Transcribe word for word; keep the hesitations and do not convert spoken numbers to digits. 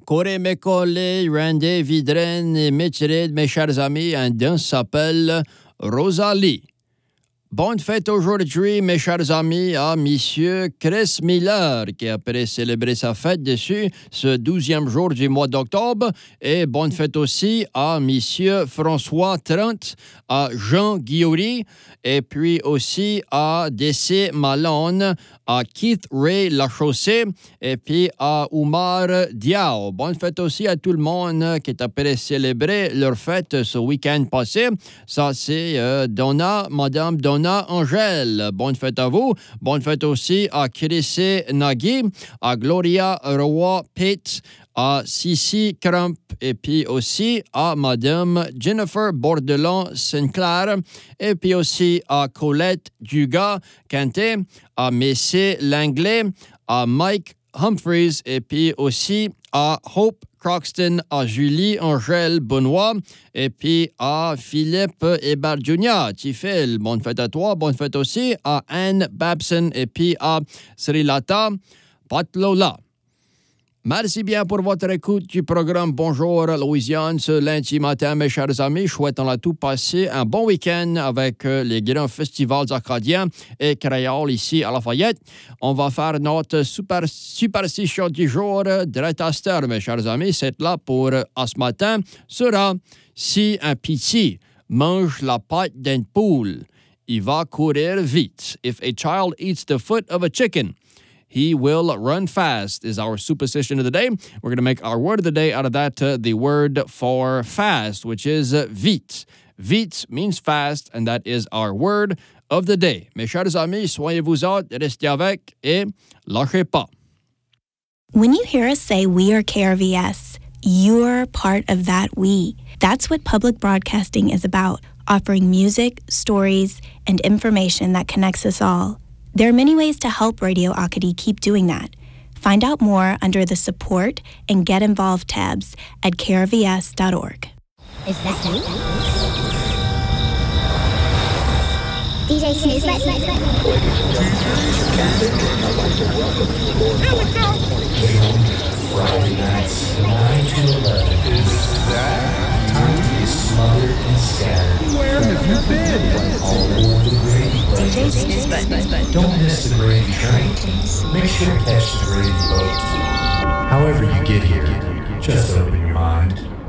Corée Mécolé, Randy Vidren et Métirid, mes chers amis, un danse s'appelle Rosalie. Bonne fête aujourd'hui, mes chers amis, à Monsieur Chris Miller, qui a pu célébrer sa fête dessus ce douzième jour du mois d'octobre. Et bonne fête aussi à Monsieur François Trent, à Jean Guillory, et puis aussi à D C Malone, à Keith Ray Lachaussée, et puis à Oumar Diao. Bonne fête aussi à tout le monde qui a pu célébrer leur fête ce week-end passé. Ça, c'est euh, Donna, Madame Donna Angèle. Bonne fête à vous. Bonne fête aussi à Chrissy Nagui, à Gloria Roy-Pitt, à Sissi Crump et puis aussi à Madame Jennifer Bordelon-Sinclair et puis aussi à Colette Dugas-Quintet, à Messé Langlais, à Mike Humphreys et puis aussi à Hope Croxton, à Julie Angèle Benoît et puis à Philippe Hébert junior Tifel. Bonne fête à toi. Bonne fête aussi à Anne Babson et puis à Srilata Patlola. Merci bien pour votre écoute du programme Bonjour Louisiane ce lundi matin, mes chers amis. Je souhaite on a tout passé un bon week-end avec euh, les grands festivals acadiens et créoles ici à Lafayette. On va faire notre super, superstition du jour de Retaster, mes chers amis. C'est là pour euh, ce matin sera si un petit mange la patte d'une poule, il va courir vite. If a child eats the foot of a chicken, he will run fast is our superstition of the day. We're going to make our word of the day out of that, uh, the word for fast, which is uh, vite. Vite means fast, and that is our word of the day. Mes chers amis, soyez-vous autres, restez avec et lâchez pas. When you hear us say we are K R V S, you're part of that we. That's what public broadcasting is about, offering music, stories, and information that connects us all. There are many ways to help Radio Acadie keep doing that. Find out more under the Support and Get Involved tabs at k r v s dot org. Is that you? D J Snooze, let's let's go. Here we go. Friday nights, nine to eleven. Is that time to be smothered and scattered? Where have you been? All aboard the gravy boat. D J Snooze, Don't miss the gravy train. Make sure to catch the gravy boat. However you get here, just open your mind.